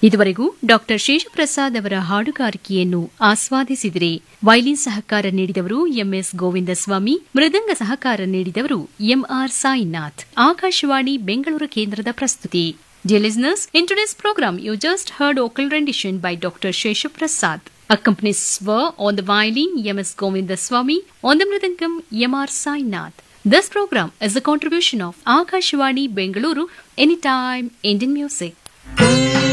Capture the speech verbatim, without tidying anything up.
ಇದುವರೆಗೂ ಡಾಕ್ಟರ್ ಶೇಷಪ್ರಸಾದ್ ಅವರ ಹಾಡುಗಾರಿಕೆಯನ್ನು ಆಸ್ವಾದಿಸಿದಿರಿ. ವೈಲಿನ್ ಸಹಕಾರ ನೀಡಿದವರು ಎಂಎಸ್ ಗೋವಿಂದಸ್ವಾಮಿ, ಮೃದಂಗ ಸಹಕಾರ ನೀಡಿದವರು ಎಂಆರ್ ಸಾಯಿನಾಥ್. ಆಕಾಶವಾಣಿ ಬೆಂಗಳೂರು ಕೇಂದ್ರದ ಪ್ರಸ್ತುತಿ. Dear listeners, in today's program, you just heard vocal rendition by Doctor Sheshaprasad. Accompanists were on the violin M S Govindaswamy, on the mridangam M R Sainath. This program is a contribution of Akashvani Bengaluru, Anytime Indian Music.